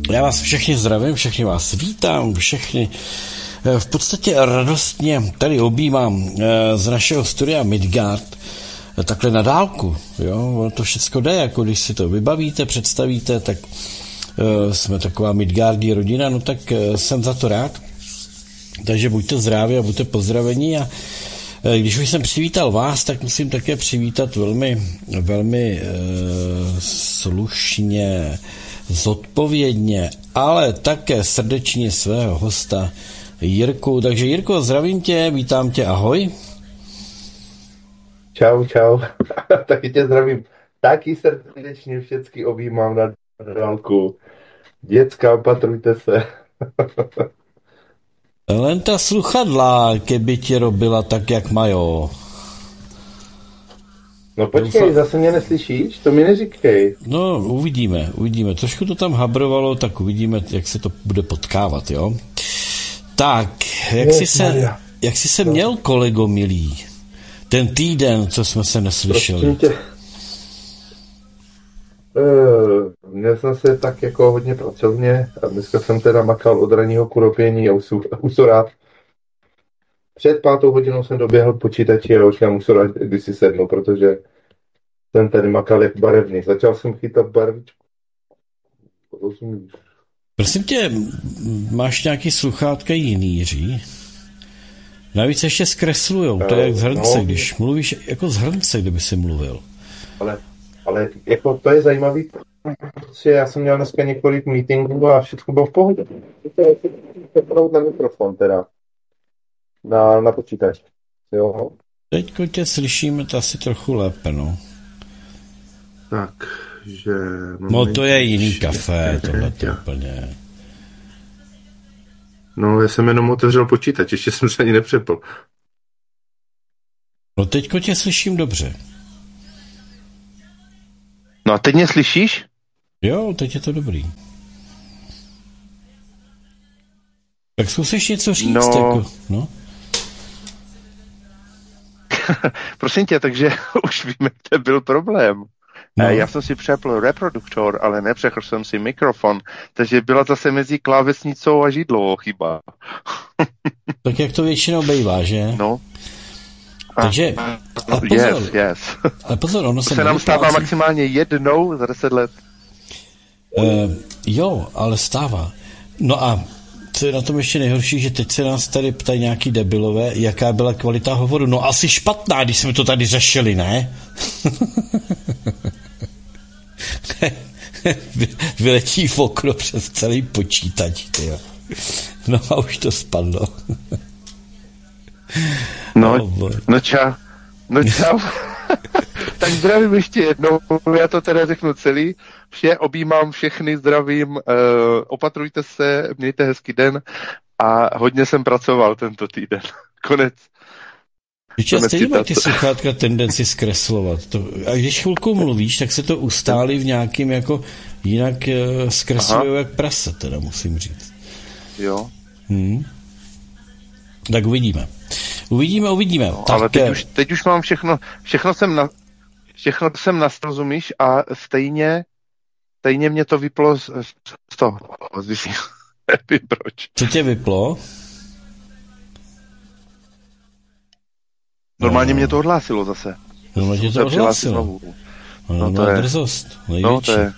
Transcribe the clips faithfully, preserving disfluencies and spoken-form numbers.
Já vás všechny zdravím, všechny vás vítám, všechny v podstatě radostně tady objímám z našeho studia Midgard, takhle na dálku, jo, to všecko jde, jako když si to vybavíte, představíte, tak uh, jsme taková Midgardí rodina, no tak uh, jsem za to rád, takže buďte zdraví a buďte pozdravení a uh, když už jsem přivítal vás, tak musím také přivítat velmi, velmi uh, slušně, zodpovědně, ale také srdečně svého hosta Jirku, takže Jirko, zdravím tě, vítám tě, ahoj. Čau, čau. Taky tě zdravím. Taky srdečně všecky objímám na dálku. Děcka, opatrujte se. Len ta sluchadla, keby ti robila tak, jak majou. No počkej, Doufám... zase mě neslyšíš? To mi neříkej. No, uvidíme, uvidíme. Trošku to tam habrovalo, tak uvidíme, jak se to bude potkávat, jo? Tak, jak jsi se, jak jsi se měl, kolego milý? Ten týden, co jsme se neslyšeli. Tě... Uh, měl jsem se tak jako hodně pracovně a dneska jsem teda makal od ranního kuropění a usorát. Před pátou hodinou jsem doběhl k počítači a už já usorát, když si sednu, protože jsem tady makal jak barevný. Začal jsem chytat barvičku. Rozumíš? Prosím tě, máš nějaký sluchátka jiný, Jiří? Navíc ještě zkreslujou, to je jak z hrnce, no, když mluvíš jako z hrnce, kdyby si mluvil. Ale, ale jako to je zajímavý, protože já jsem měl dneska několik meetingů a všechno bylo v pohodě. To na mikrofon teda, na, na počítač, jo. Teďko tě slyšíme to asi trochu lépe, no. Tak, že... No to je jiný kafe, tohle to úplně... No, já jsem jenom otevřel počítač, ještě jsem se ani nepřepl. No teďko tě slyším dobře. No a teď mě slyšíš? Jo, teď je to dobrý. Tak zkusíš něco říct, no. jako, no. Prosím tě, takže už víme, to byl problém. No. Já jsem si přepl reproduktor, ale nepřechl jsem si mikrofon, takže byla zase mezi klávesnicou a židlou chyba. Tak jak to většinou bývá, že? No. Takže, a pozor, yes, yes. ale pozor, ono se, se nám stává práci... maximálně jednou za deset let. Uh, jo, ale stává. No a co je na tom ještě nejhorší, že teď se nás tady ptají nějaký debilové, jaká byla kvalita hovoru. No asi špatná, když jsme to tady řešili, ne? Vyletí v okno přes celý počítač, tyjo. No a už to spadlo. No, oh, no čau. No čau. Tak zdravím ještě jednou, já to teda řeknu celý. Vše objímám, všechny zdravím, uh, opatrujte se, mějte hezký den a hodně jsem pracoval tento týden. Konec. Víte, stejně mají ty sluchátka tendenci zkreslovat. To, a když chvilku mluvíš, tak se to ustálí v nějakým jako jinak uh, zkreslují jak prase, teda musím říct. Jo. Hmm. Tak uvidíme. Uvidíme, uvidíme. No, tak, ale teď už, teď už mám všechno, všechno jsem na, všechno jsem nastrozumíš a stejně, stejně mě to vyplo z, z toho. Nevím proč. Co tě vyplo? Normálně no. Mě to odhlásilo zase. Normálně to odhlásilo. No, no, to je drzost. Největší. No, to je...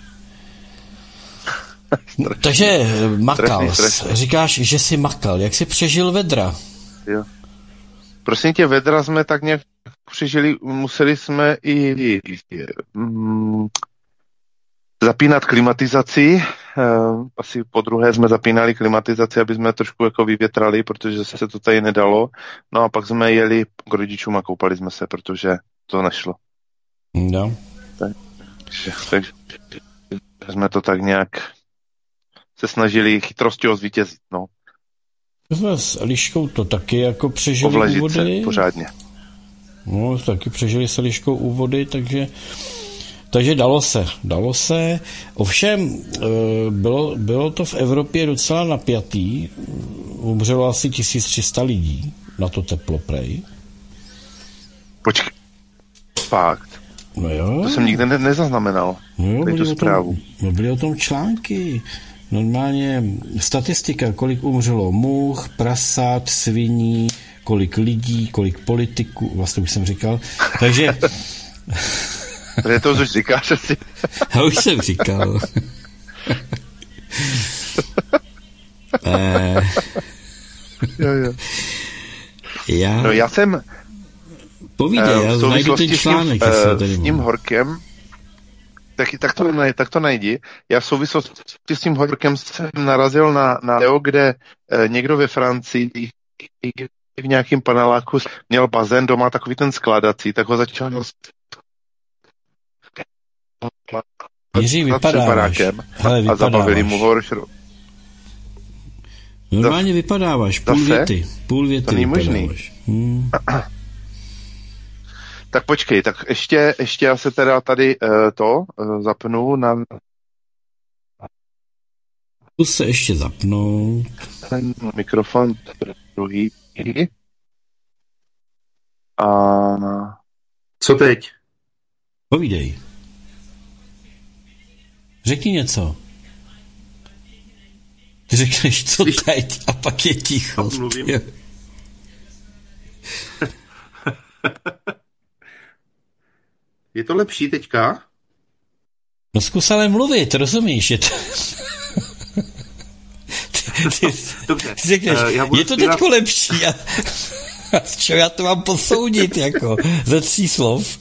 No, takže makal. Říkáš, že jsi makal. Jak jsi přežil vedra? Jo. Prosím tě, vedra jsme tak nějak přežili, museli jsme i, i, i mm, zapínat klimatizaci. Uh, asi po druhé jsme zapínali klimatizaci, aby jsme trošku jako vyvětrali, protože se to tady nedalo. No a pak jsme jeli k rodičům a koupali jsme se, protože to nešlo. No. Takže, takže jsme to tak nějak se snažili chytrostí zvítězit, no. jsme s Eliškou to taky jako přežili Ovlažit úvody. Se pořádně. No, taky přežili s Eliškou úvody, takže takže dalo se, dalo se. Ovšem, bylo, bylo to v Evropě docela napjatý. Umřelo asi tisíc tři sta lidí na to teplo, prej. Počkej, fakt. No jo. To jsem nikdy ne- nezaznamenal. No jo, byly o, tom, no byly o tom články. normálně statistika, kolik umřelo much, prasát, sviní, kolik lidí, kolik politiků, vlastně už jsem říkal, takže... Protože to už říkáš asi. Já už jsem říkal. eh... jo, jo. Já... No já jsem... Povídej, já najdu ten článek. S tím, s tím horkem, tak, tak, to, tak to najdi. Já v souvislosti s tím horkem jsem narazil na, na video, kde eh, někdo ve Francii v nějakém paneláku měl bazén doma, takový ten skládací, tak ho začal Jiří, vypadáváš. Hele, a zabavili mu ho. Normálně vypadáváš, půl Zase? věty. Půl věty to není vypadáváš. Možný. Hmm. Tak počkej, tak ještě, ještě já se teda tady uh, to uh, zapnu na... Zkus se ještě zapnout. Ten mikrofon druhý. A... Co teď? Povídej. Řekni něco. Ty řekneš, co Slyš... teď, a pak je ticho. Mluvím. Je to lepší teďka? No zkus ale mluvit, rozumíš? Je to... ty, ty, Dobře. Ty řekneš, uh, je to zpívat... teďko lepší. A, a z čeho já to mám posoudit, jako ze tří slov?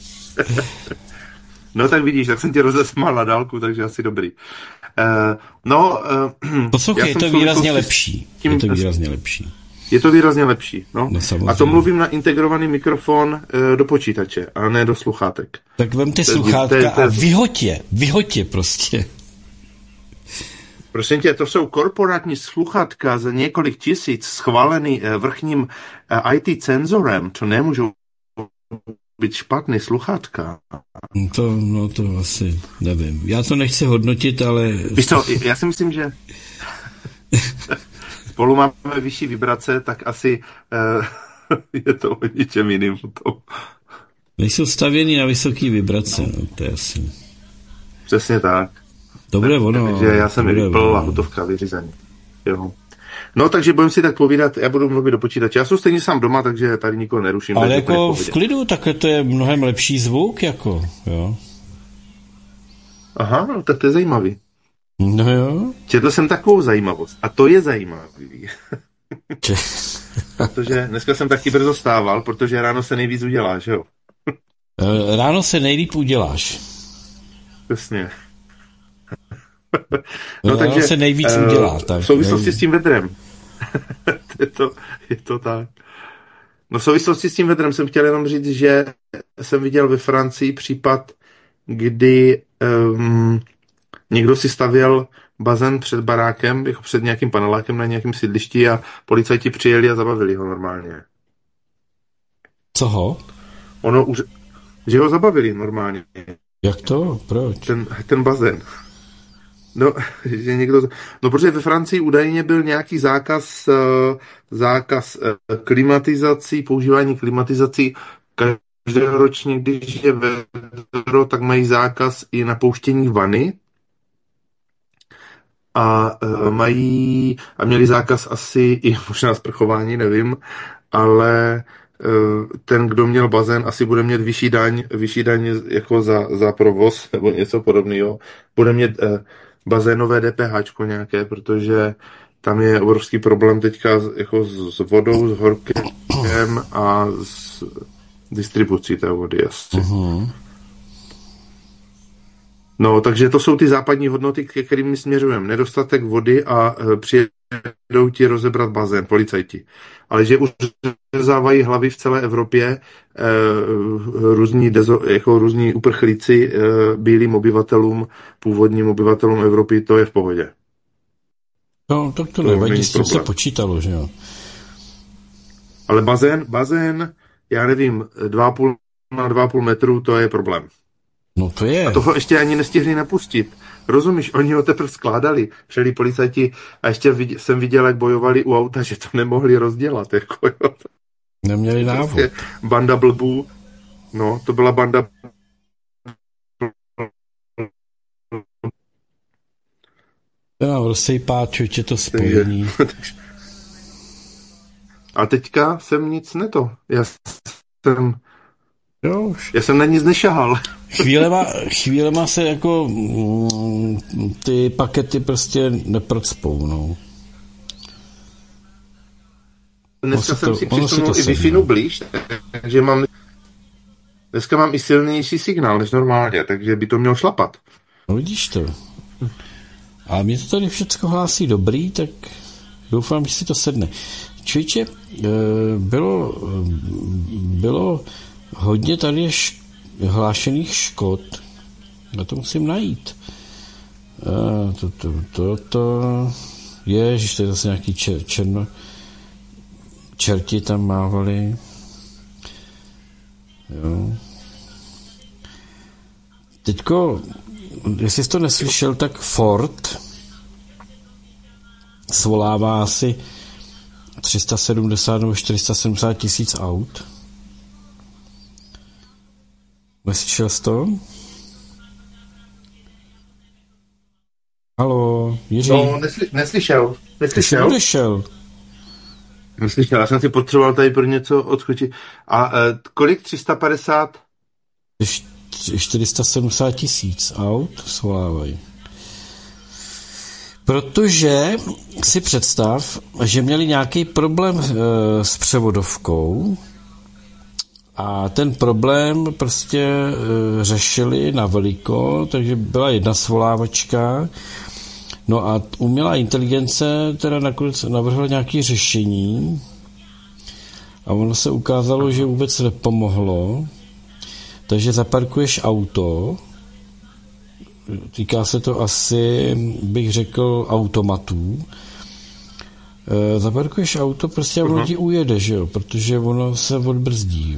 No tak vidíš, tak jsem tě rozesmál na dálku, takže asi dobrý. Uh, no, uh, poslouchej, je to výrazně lepší. Tím, je to výrazně lepší. Je to výrazně lepší, no. no a to mluvím na integrovaný mikrofon uh, do počítače, a ne do sluchátek. Tak vem ty sluchátka a vyhoď je, vyhoď je prostě. Prosím tě, to jsou korporátní sluchátka za několik tisíc schválený uh, vrchním uh, í té cenzorem, to nemůžou být špatný sluchátka. To, no to asi nevím. Já to nechci hodnotit, ale... Víš co, já si myslím, že spolu máme vyšší vibrace, tak asi uh, je to o ničem jiným. Nejsou stavěný na vysoký vibrace, no, to je asi... Přesně tak. Dobré ono. Takže já jsem je vypl a hotovka vyřízení. Jo. No, takže budeme si tak povídat, já budu mluvit do počítače. Já jsem stejně sám doma, takže tady nikoho neruším. Ale jako v klidu, takhle to je mnohem lepší zvuk, jako, jo. Aha, no, tak to je zajímavý. No jo. Četl jsem takovou zajímavost. A to je zajímavý. Protože dneska jsem taky brzo stával, protože ráno se nejvíc udělá, že jo? Ráno se nejlíp uděláš. Přesně. No, takže se nejvíc udělá. Tak, v souvislosti nejvíc. s tím vedrem. je, to, je to tak. No v souvislosti s tím vedrem jsem chtěl jenom říct, že jsem viděl ve Francii případ, kdy um, někdo si stavěl bazén před barákem, jako před nějakým panelákem na nějakém sídlišti a policajti přijeli a zabavili ho normálně. Co ho? Ono už, že ho zabavili normálně. Jak to? Proč? Ten, ten bazén. No, že někdo, no, protože ve Francii údajně byl nějaký zákaz, zákaz klimatizací, používání klimatizací každoročně, když je vedro, tak mají zákaz i na pouštění vany a mají, a měli zákaz asi i možná sprchování, nevím, ale ten, kdo měl bazén, asi bude mít vyšší daň, vyšší daň jako za, za provoz nebo něco podobného. Bude mít bazénové DPHčko nějaké, protože tam je obrovský problém teďka jako s, s vodou, s horkem a s distribucí té vody asi. Uh-huh. No, takže to jsou ty západní hodnoty, ke kterým směřujeme. Nedostatek vody a e, přijedou ti rozebrat bazén, policajti. Ale že už řezávají hlavy v celé Evropě e, různí, dezo, jako různí uprchlíci e, bílým obyvatelům, původním obyvatelům Evropy, to je v pohodě. No, tak to, to nevadí, s tím se počítalo, že jo. Ale bazén, bazén, já nevím, dva a půl na dva a půl metru, to je problém. No to je. A toho ještě ani nestihli napustit. Rozumíš, oni ho teprve skládali. Přijeli policajti a ještě viděl, jsem viděl, jak bojovali u auta, že to nemohli rozdělat. Jako, jo. Neměli návod. Banda blbů. No, to byla banda To nám rozsejpá, čujte to spojení. A teďka jsem nic neto. Já jsem... Jo, já jsem na nic nešahal. Chvílema, chvílema se jako mm, ty pakety prostě neprocpou, no. Dneska jsem to, si přisunul i Wi-Fi no. blíž, takže mám... Dneska mám i silnější signál než normálně, takže by to mělo šlapat. No vidíš to. A mě to tady všechno hlásí dobrý, tak doufám, že si to sedne. Čujče, bylo, bylo hodně tady hlášených škod. Já to musím najít. To, to, to, to je, že to je zase nějaký čer, černo, čerti tam mávali. Jo. Teďko, jestli jsi to neslyšel, tak Ford svolává asi tři sta sedmdesát nebo čtyři sta sedmdesát tisíc aut. Neslyšel jsi to? Haló, Jiří? No, nesly, neslyšel. Neslyšel. Odešel. Neslyšel, já jsem si potřeboval tady pro něco odskočit. A e, kolik? tři sta padesát? čtyři sta sedmdesát tisíc aut svolávají. Protože si představ, že měli nějaký problém e, s převodovkou a ten problém prostě e, řešili na veliko, takže byla jedna svolávačka. No a umělá inteligence teda nakonec navrhla nějaké řešení a ono se ukázalo, že vůbec nepomohlo. Takže zaparkuješ auto, týká se to asi, bych řekl, automatů. E, zaparkuješ auto, prostě uh-huh. ono ti ujede, že jo, protože ono se odbrzdí.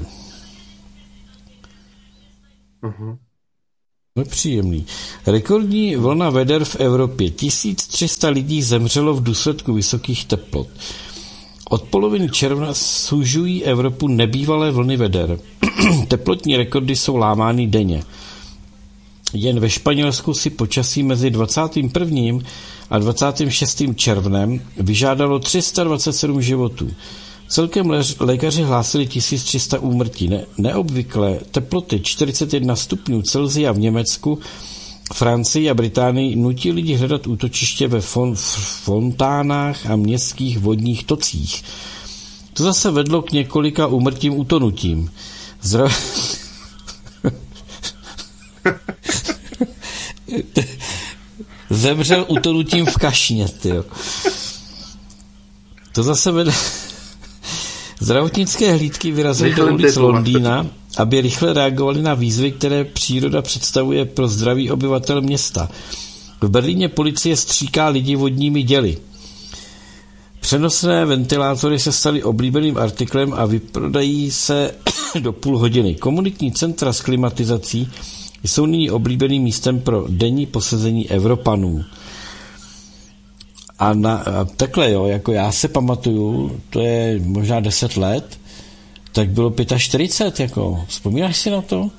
Uh-huh. Nepříjemný. Rekordní vlna veder v Evropě. tisíc tři sta lidí zemřelo v důsledku vysokých teplot. Od poloviny června sužují Evropu nebývalé vlny veder. Teplotní rekordy jsou lámány denně. Jen ve Španělsku si počasí mezi dvacátým prvním a dvacátým šestým červnem vyžádalo tři sta dvacet sedm životů. Celkem lékaři hlásili tisíc tři sta úmrtí. Ne- neobvyklé teploty čtyřicet jedna stupňů Celsia v Německu, Francii a Británii nutí lidi hledat útočiště ve fon- fontánách a městských vodních tocích. To zase vedlo k několika úmrtím utonutím. Zdra... Zemřel utonutím v kašně, tyjo. To zase vedlo... Zdravotnické hlídky vyrazily do ulic Londýna, aby rychle reagovali na výzvy, které příroda představuje pro zdraví obyvatel města. V Berlíně policie stříká lidi vodními děly. Přenosné ventilátory se staly oblíbeným artiklem a vyprodají se do půl hodiny. Komunitní centra s klimatizací jsou nyní oblíbeným místem pro denní posezení Evropanů. A, na, a takhle, jo, jako já se pamatuju, to je možná deset let, tak bylo čtyřicet pět, jako, vzpomínáš si na to?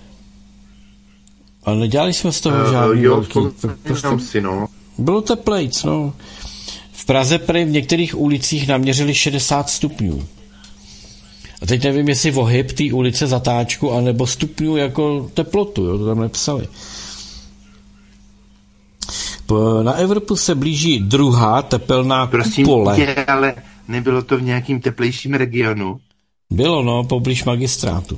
Ale nedělali jsme z toho uh, žádný jo, velký. Prostě si, no. Bylo teplejc, no. V Praze prý v některých ulicích naměřili šedesát stupňů. A teď nevím, jestli ohyb té ulice zatáčku, anebo stupňů jako teplotu, jo, to tam nepsali. Na Evropu se blíží druhá tepelná Prosím kupole. Tě, ale nebylo to v nějakým teplejším regionu? Bylo, no, poblíž magistrátu.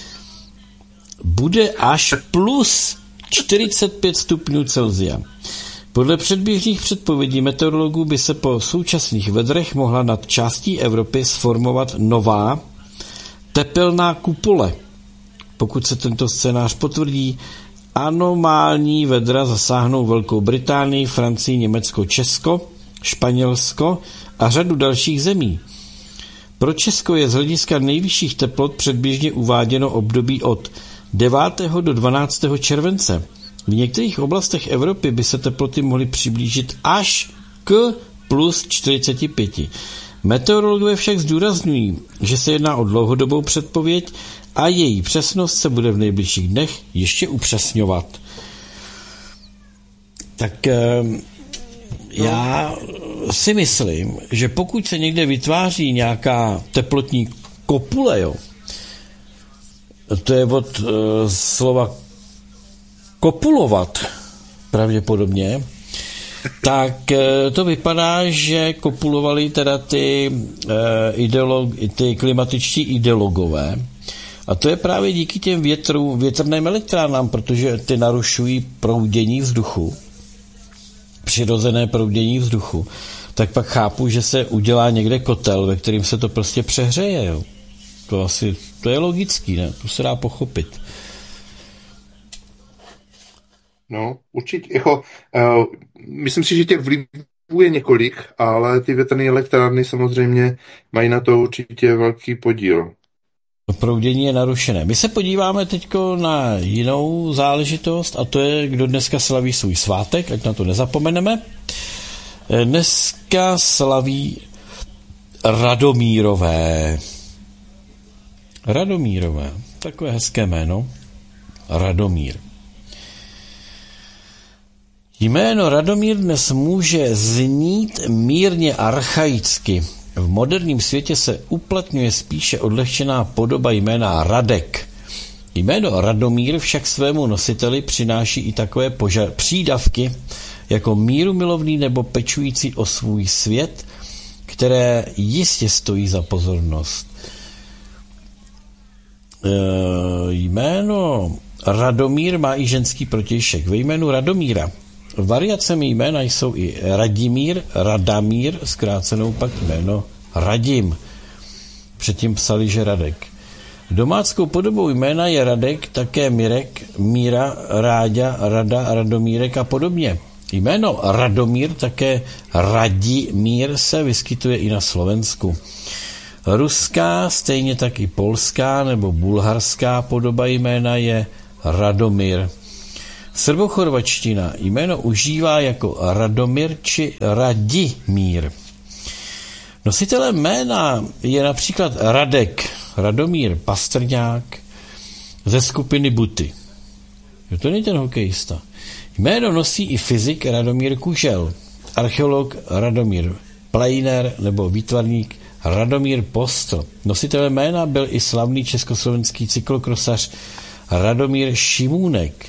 Bude až plus čtyřicet pět stupňů Celsia. Podle předběžných předpovědí meteorologů by se po současných vedrech mohla nad částí Evropy sformovat nová tepelná kupole. Pokud se tento scénář potvrdí, anomální vedra zasáhnou Velkou Británii, Francii, Německo, Česko, Španělsko a řadu dalších zemí. Pro Česko je z hlediska nejvyšších teplot předběžně uváděno období od devátého do dvanáctého července. V některých oblastech Evropy by se teploty mohly přiblížit až k plus čtyřicet pět. Meteorologové však zdůrazňují, že se jedná o dlouhodobou předpověď a její přesnost se bude v nejbližších dnech ještě upřesňovat. Tak já si myslím, že pokud se někde vytváří nějaká teplotní kopule, jo, to je od uh, slova kopulovat pravděpodobně, tak uh, to vypadá, že kopulovali teda ty, uh, ideolog, ty klimatičtí ideologové. A to je právě díky těm větru, větrným elektrárnám, protože ty narušují proudění vzduchu, přirozené proudění vzduchu. Tak pak chápu, že se udělá někde kotel, ve kterým se to prostě přehřeje. Jo. To asi, to je logický, ne? To se dá pochopit. No, určitě. Jako, uh, myslím si, že těch vlivů je několik, ale ty větrné elektrárny samozřejmě mají na to určitě velký podíl. To proudění je narušené. My se podíváme teďko na jinou záležitost a to je, kdo dneska slaví svůj svátek, ať na to nezapomeneme. Dneska slaví Radomírové. Radomírové. Takové hezké jméno. Radomír. Jméno Radomír dnes může znít mírně archaicky. V moderním světě se uplatňuje spíše odlehčená podoba jména Radek. Jméno Radomír však svému nositeli přináší i takové poža- přídavky jako mírumilovný nebo pečující o svůj svět, které jistě stojí za pozornost. E, jméno Radomír má i ženský protějšek. Ve jménu Radomíra variacemi jména jsou i Radimír, Radamír, zkrácenou pak jméno Radim. Předtím psali, že Radek. Domáckou podobou jména je Radek, také Mirek, Míra, Ráďa, Rada, Radomírek a podobně. Jméno Radomír, také Radimír, se vyskytuje i na Slovensku. Ruská, stejně tak i polská nebo bulharská podoba jména je Radomír. Srbochorvačtina jméno užívá jako Radomír či Radimír. Nositelem jména je například Radek, Radomír Pastrňák ze skupiny Buty. Jo, to není ten hokejista. Jméno nosí i fyzik Radomír Kužel, archeolog Radomír Plejner nebo výtvarník Radomír Postl. Nositelem jména byl i slavný československý cyklokrosař Radomír Šimůnek.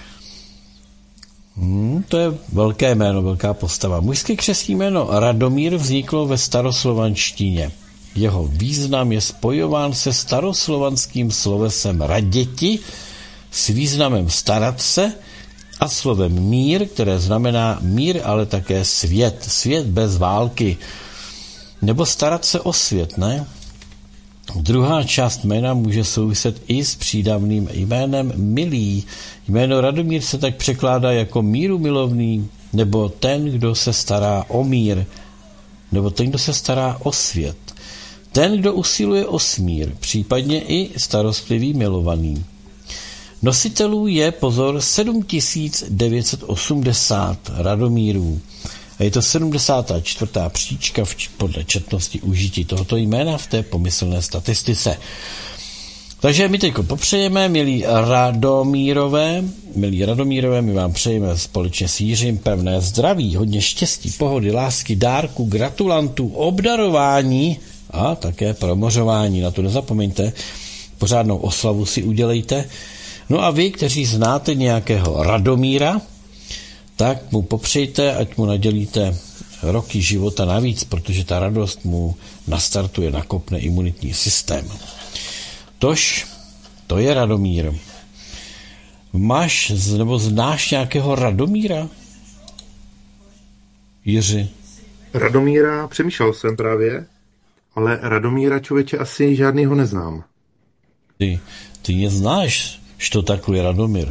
Hmm, to je velké jméno, velká postava. Mužské křestní jméno Radomír vzniklo ve staroslovanštině. Jeho význam je spojován se staroslovanským slovesem raděti s významem starat se a slovem mír, které znamená mír, ale také svět. Svět bez války. Nebo starat se o svět, ne? Druhá část jména může souviset i s přídavným jménem milý. Jméno Radomír se tak překládá jako mírumilovný, nebo ten, kdo se stará o mír, nebo ten, kdo se stará o svět. Ten, kdo usiluje o smír, případně i starostlivý milovaný. Nositelů je, pozor, sedm tisíc devět set osmdesát Radomírů. A je to sedmdesátá čtvrtá příčka v, podle četnosti užití tohoto jména v té pomyslné statistice. Takže my teď popřejeme, milí Radomírové, milí Radomírové, my vám přejeme společně s Jiřím pevné zdraví, hodně štěstí, pohody, lásky, dárku, gratulantů, obdarování a také promořování. Na to nezapomeňte, pořádnou oslavu si udělejte. No a vy, kteří znáte nějakého Radomíra, tak mu popřejte, ať mu nadělíte roky života navíc, protože ta radost mu nastartuje, nakopne imunitní systém. Tož, to je Radomír. Máš nebo znáš nějakého Radomíra? Jiři? Radomíra, přemýšlel jsem právě, ale Radomíra, člověče, asi žádnýho neznám. Ty, ty neznáš, što takhle Radomír?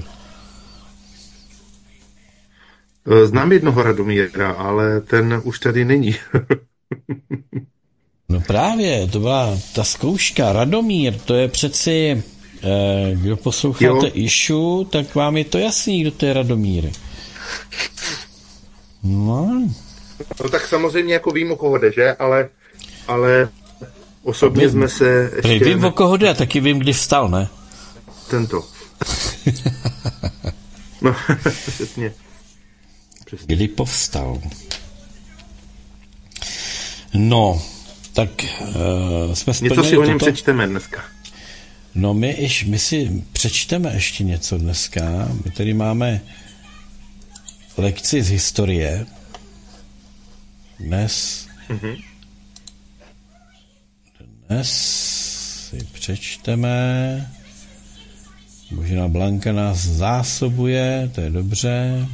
Znám jednoho Radomíra, ale ten už tady není. No právě, to byla ta zkouška. Radomír, to je přeci, eh, kdo posloucháte Išu, tak vám je to jasný, kdo to je Radomír. No. No tak samozřejmě jako vím, o koho jde, že? Ale, ale osobně vím, jsme se ještě... Vím, o koho jde, a taky vím, kdy vstal, ne? Tento. No, přesně. Kdy povstal. No, tak uh, jsme splnili něco si o něm toto. přečteme dneska. No my, iš, my si přečteme ještě něco dneska. My tady máme lekci z historie. Dnes mm-hmm. Dnes si přečteme. Možná Blanka nás zásobuje, to je dobře.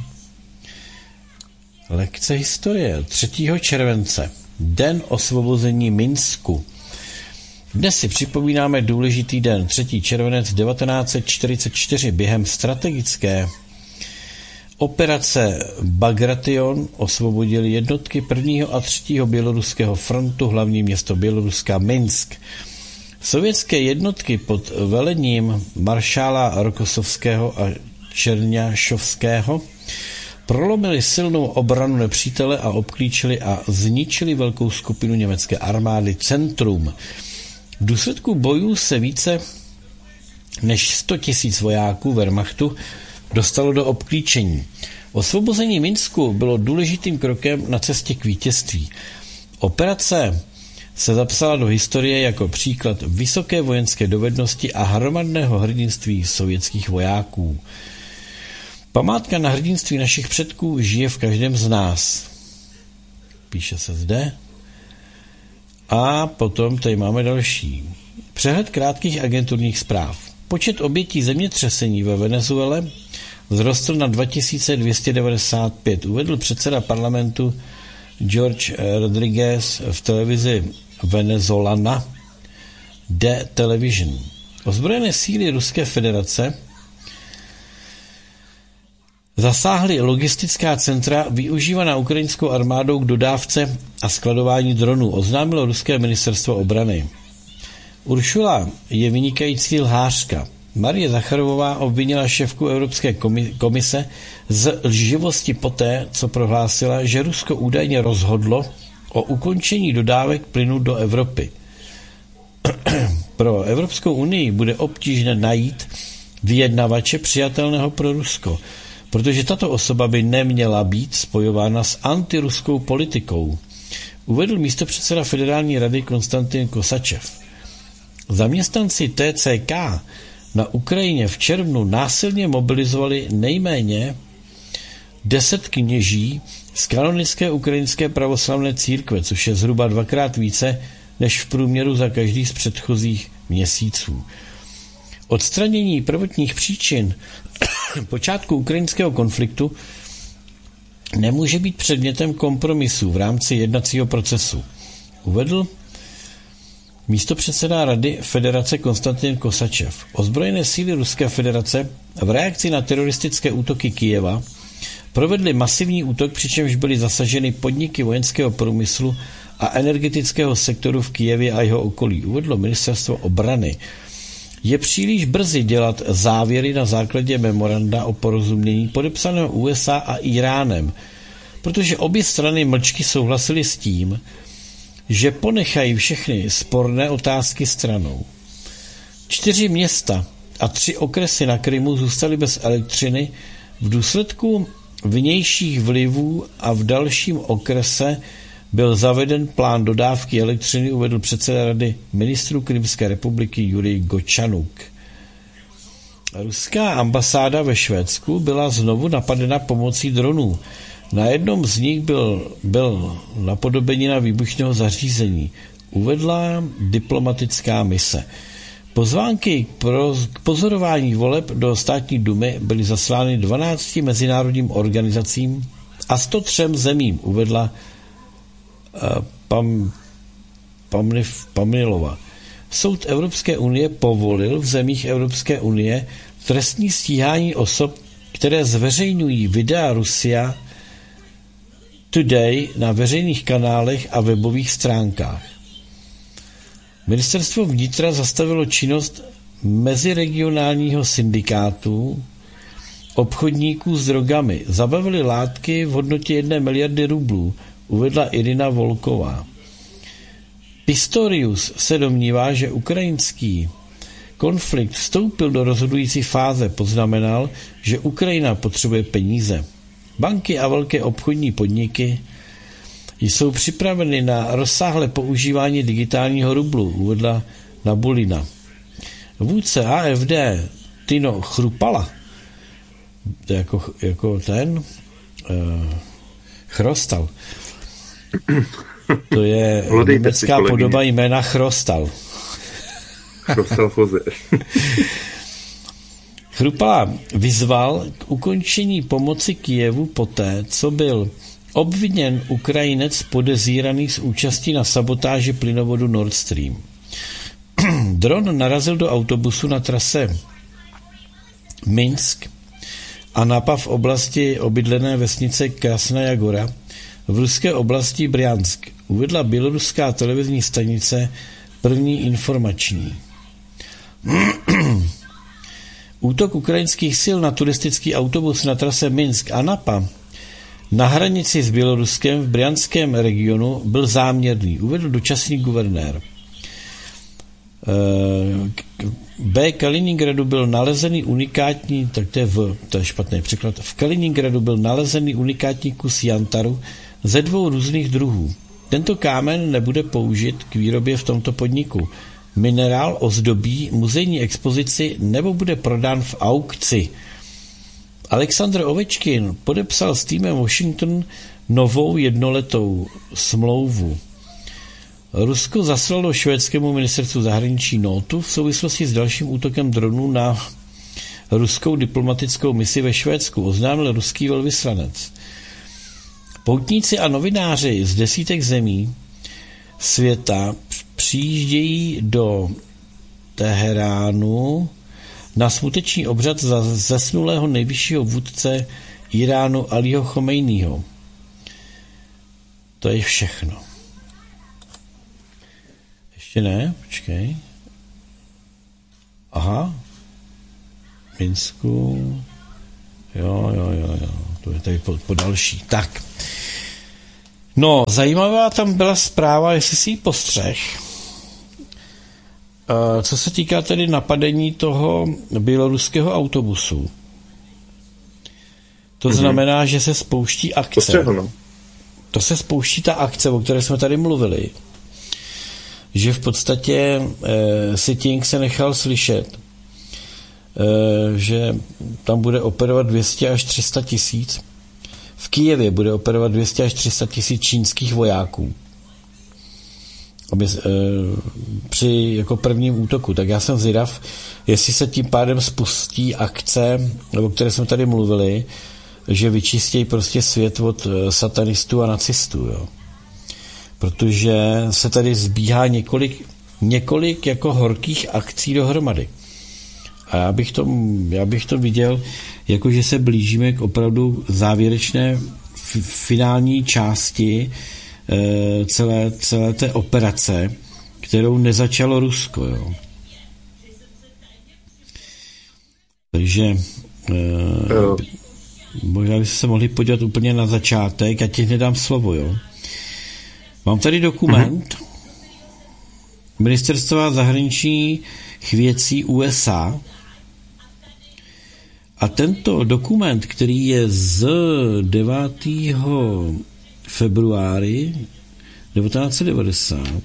Lekce historie. třetího července. Den osvobození Minsku. Dnes si připomínáme důležitý den, třetího červenec devatenáct set čtyřicet čtyři. Během strategické operace Bagration osvobodili jednotky prvního a třetího běloruského frontu hlavní město Běloruska Minsk. Sovětské jednotky pod velením maršála Rokosovského a Čerňášovského prolomili silnou obranu nepřítele a obklíčili a zničili velkou skupinu německé armády Centrum. V důsledku bojů se více než sto tisíc vojáků Wehrmachtu dostalo do obklíčení. Osvobození Minsku bylo důležitým krokem na cestě k vítězství. Operace se zapsala do historie jako příklad vysoké vojenské dovednosti a hromadného hrdinství sovětských vojáků. Památka na hrdinství našich předků žije v každém z nás. Píše se zde. A potom tady máme další. Přehled krátkých agenturních zpráv. Počet obětí zemětřesení ve Venezuele vzrostl na dva tisíce dvě stě devadesát pět. Uvedl předseda parlamentu George Rodriguez v televizi Venezolana The Television. Ozbrojené síly Ruské federace zasáhly logistická centra využívaná ukrajinskou armádou k dodávce a skladování dronů, oznámilo ruské ministerstvo obrany. Uršula je vynikající lhářka. Marie Zacharovová obvinila šéfku Evropské komise z lživosti poté, co prohlásila, že Rusko údajně rozhodlo o ukončení dodávek plynu do Evropy. Pro Evropskou unii bude obtížné najít vyjednavače přijatelného pro Rusko, protože tato osoba by neměla být spojována s antiruskou politikou, uvedl místopředseda Federální rady Konstantin Kosačev. Zaměstnanci T C K na Ukrajině v červnu násilně mobilizovali nejméně deset kněží z kanonické ukrajinské pravoslavné církve, což je zhruba dvakrát více než v průměru za každý z předchozích měsíců. Odstranění prvotních příčin počátku ukrajinského konfliktu nemůže být předmětem kompromisu v rámci jednacího procesu, uvedl místopředseda Rady Federace Konstantin Kosačev. Ozbrojené síly Ruské federace v reakci na teroristické útoky Kyjeva provedly masivní útok, přičemž byly zasaženy podniky vojenského průmyslu a energetického sektoru v Kyjevě a jeho okolí, uvedlo ministerstvo obrany. Je příliš brzy dělat závěry na základě memoranda o porozumění podepsaného U S A a Iránem, protože obě strany mlčky souhlasily s tím, že ponechají všechny sporné otázky stranou. Čtyři města a tři okresy na Krymu zůstaly bez elektřiny v důsledku vnějších vlivů a v dalším okrese byl zaveden plán dodávky elektřiny, uvedl předseda Rady ministrů Krymské republiky Jurij Gočanuk. Ruská ambasáda ve Švédsku byla znovu napadena pomocí dronů. Na jednom z nich byl, byl napodobenina výbušného zařízení, uvedla diplomatická mise. Pozvánky pro, k pozorování voleb do státní dumy byly zaslány dvanácti mezinárodním organizacím a sto třem zemím, uvedla uh, Pam, Pamnif, Pamnilova. Soud Evropské unie povolil v zemích Evropské unie trestní stíhání osob, které zveřejňují videa Rusia Today na veřejných kanálech a webových stránkách. Ministerstvo vnitra zastavilo činnost meziregionálního syndikátu obchodníků s drogami. Zabavili látky v hodnotě jedné miliardy rublů, uvedla Irina Volková. Pistorius se domnívá, že ukrajinský konflikt vstoupil do rozhodující fáze, poznamenal, že Ukrajina potřebuje peníze. Banky a velké obchodní podniky jsou připraveny na rozsáhlé používání digitálního rublu, uvedla Nabulina. Vůdce A F D Tino Chrupala, to je jako, jako ten uh, Chrostal, to je německá podoba jména Chrostal. Chrostal Foze. Chrupala vyzval k ukončení pomoci Kyjevu poté, co byl obviněn Ukrajinec podezíraný z účastí na sabotáži plynovodu Nord Stream. Dron narazil do autobusu na trase Minsk a Anapa v oblasti obydlené vesnice Krasnaja Gora v ruské oblasti Bryansk, uvedla běloruská televizní stanice První informační. Útok ukrajinských sil na turistický autobus na trase Minsk-Anapa na hranici s Běloruskem v bryanském regionu byl záměrný, uvedl dočasný guvernér. B. Kaliningradu byl nalezený unikátní, tak to je v, to je špatný překlad, v Kaliningradu byl nalezený unikátní kus jantaru ze dvou různých druhů. Tento kámen nebude použit k výrobě v tomto podniku. Minerál ozdobí muzejní expozici nebo bude prodán v aukci. Alexandr Ovečkin podepsal s týmem Washington novou jednoletou smlouvu. Rusko zaslalo švédskému ministerstvu zahraničí nótu v souvislosti s dalším útokem dronů na ruskou diplomatickou misi ve Švédsku, oznámil ruský velvyslanec. Poutníci a novináři z desítek zemí světa přijíždějí do Teheránu na smuteční obřad za zesnulého nejvyššího vůdce Iránu Alího Chomejního. To je všechno. Ještě ne, počkej. Aha. Minsku. Jo, jo, jo, jo. To je tady po, po další. Tak. No, zajímavá tam byla zpráva, jestli si ji postřeh. Co se týká tedy napadení toho běloruského autobusu. To mm-hmm. znamená, že se spouští akce. Postřehno. To se spouští ta akce, o které jsme tady mluvili. Že v podstatě eh, Sitting se nechal slyšet, eh, že tam bude operovat dvě stě až tři sta tisíc. V Kyjevě bude operovat dvě stě až tři sta tisíc čínských vojáků. Aby, eh, při jako prvním útoku. Tak já jsem zvědav, jestli se tím pádem spustí akce, o které jsme tady mluvili, že vyčistějí prostě svět od satanistů a nacistů, jo. Protože se tady zbíhá několik, několik jako horkých akcí dohromady. A já bych to, já bych to viděl, jako že se blížíme k opravdu závěrečné f- finální části e, celé, celé té operace, kterou nezačalo Rusko. Jo. Takže e, možná byste se mohli podívat úplně na začátek, já ti nedám slovo, jo. Mám tady dokument mm-hmm. Ministerstva zahraničních věcí U S A a tento dokument, který je z devátého februáře devatenáct set devadesát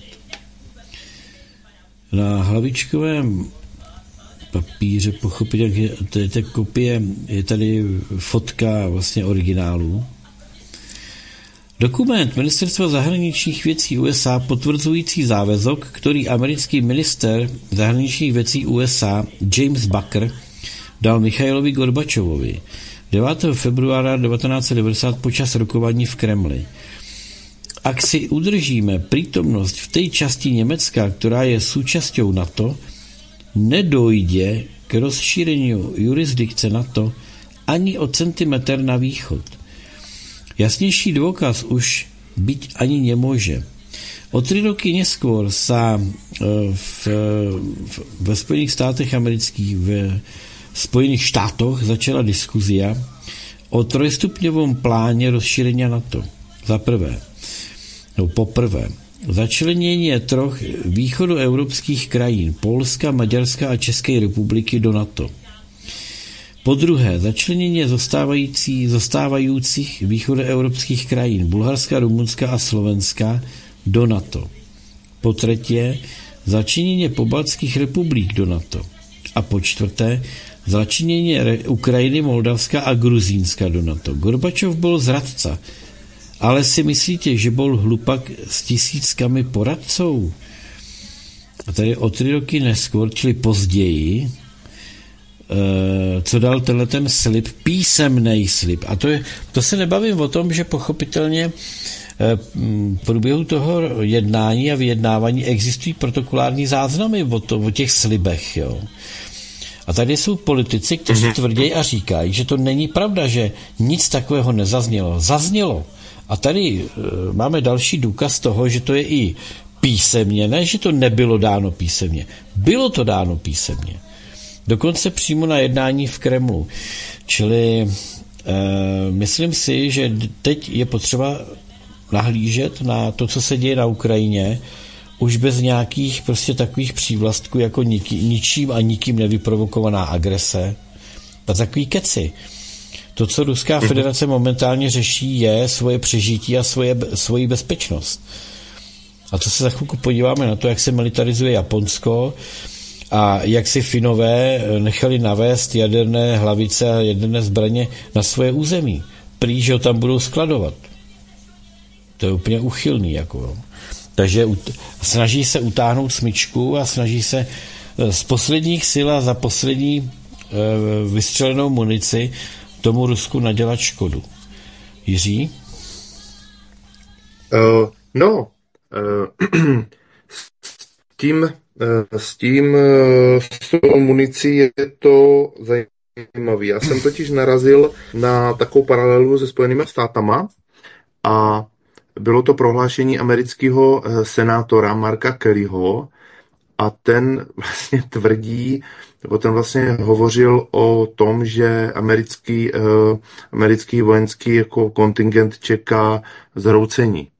na hlavičkovém papíře, pochopit, jak je, to je ta kopie, je tady fotka vlastně originálu. Dokument Ministerstva zahraničních věcí U S A potvrzující závazek, který americký minister zahraničních věcí U S A James Baker dal Michailovi Gorbačovovi devátého februára devatenáct set devadesát počas rokování v Kremli. Ak si udržíme přítomnost v té části Německa, která je součástí NATO, nedojde k rozšíření jurisdikce NATO ani o centimetr na východ. Jasnější důkaz už být ani nemůže. O tři roky neskôr sa v, v, ve Spojených státech amerických, v Spojených štátoch začala diskuzia o trojstupňovom pláně rozšíření NATO. Za prvé, no poprvé, začlenění troch východoevropských krajín, Polska, Maďarska a České republiky do NATO. Po druhé, začlenění zostávající, zostávajících východoevropských krajin Bulharska, Rumunska a Slovenska do NATO. Po třetí, začlenění pobaltských republik do NATO. A po čtvrté, začlenění Ukrajiny, Moldavska a Gruzínska do NATO. Gorbačov byl zradca, ale si myslíte, že byl hlupak s tisíckami poradců? A tady o tři roky neskôr, čili později, co dal tenhle ten slib, písemnej slib. A to, je, to se nebavím o tom, že pochopitelně v průběhu toho jednání a vyjednávání existují protokolární záznamy o, to, o těch slibech. Jo. A tady jsou politici, kteří mm-hmm. tvrdí a říkají, že to není pravda, že nic takového nezaznělo. Zaznělo. A tady uh, máme další důkaz toho, že to je i písemně, ne, že to nebylo dáno písemně. Bylo to dáno písemně. Dokonce přímo na jednání v Kremlu. Čili uh, myslím si, že teď je potřeba nahlížet na to, co se děje na Ukrajině, už bez nějakých prostě takových přívlastků jako niký, ničím a nikým nevyprovokovaná agrese a takový keci. To, co Ruská federace momentálně řeší, je svoje přežití a svoje, svoji bezpečnost. A to se za chvilku podíváme na to, jak se militarizuje Japonsko a jak si Finové nechali navést jaderné hlavice a jaderné zbraně na svoje území. Prý, že ho tam budou skladovat. To je úplně uchylný. Jako. Takže snaží se utáhnout smyčku a snaží se z posledních sil a za poslední e, vystřelenou munici tomu Rusku nadělat škodu. Jiří? Uh, no, uh, s tím, uh, s tím uh, s tou municí je to zajímavé. Já jsem totiž narazil na takovou paralelu se Spojenými státama a bylo to prohlášení amerického senátora Marka Kellyho a ten vlastně tvrdí, nebo ten vlastně hovořil o tom, že americký, americký vojenský jako kontingent čeká zhroucení.